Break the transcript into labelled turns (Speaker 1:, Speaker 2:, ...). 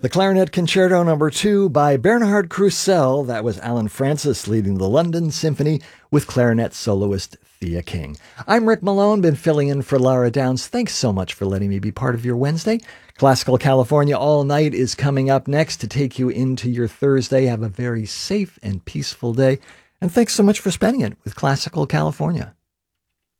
Speaker 1: The Clarinet Concerto No. 2 by Bernhard Krusell. That was Alan Francis leading the London Symphony with clarinet soloist Thea King. I'm Rick Malone, been filling in for Lara Downs. Thanks so much for letting me be part of your Wednesday. Classical California All Night is coming up next to take you into your Thursday. Have a very safe and peaceful day. And thanks so much for spending it with Classical California.